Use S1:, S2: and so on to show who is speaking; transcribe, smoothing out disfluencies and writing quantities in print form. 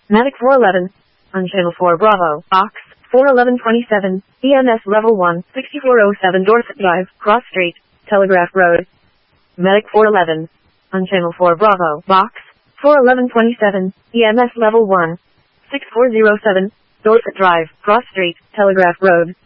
S1: Medic 411. On Channel 4 Bravo, Box 41127, EMS Level 1, 6407 Dorset Drive, Cross Street, Telegraph Road. Medic 411. On Channel 4 Bravo, Box 41127, EMS Level 1, 6407, Dorset Drive, Cross Street, Telegraph Road.